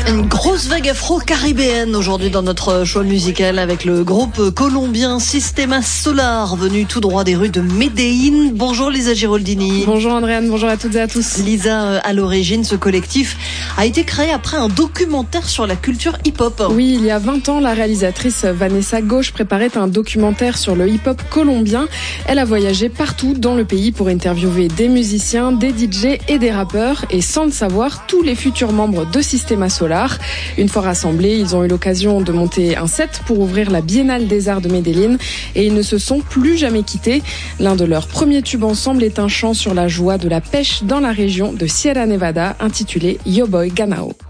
Une grosse vague afro-caribéenne aujourd'hui dans notre choix musical avec le groupe colombien Sistema Solar venu tout droit des rues de Medellín. Bonjour Lisa Giraldini. Bonjour Andréane, bonjour à toutes et à tous. Lisa, à l'origine, ce collectif a été créé après un documentaire sur la culture hip-hop. Oui, il y a 20 ans, la réalisatrice Vanessa Gauche préparait un documentaire sur le hip-hop colombien. Elle a voyagé partout dans le pays pour interviewer des musiciens, des DJ et des rappeurs et sans le savoir, tous les futurs membres de Sistema Solar. Une fois rassemblés, ils ont eu l'occasion de monter un set pour ouvrir la Biennale des Arts de Medellín et ils ne se sont plus jamais quittés. L'un de leurs premiers tubes ensemble est un chant sur la joie de la pêche dans la région de Sierra Nevada intitulé Yo Boy Ganao.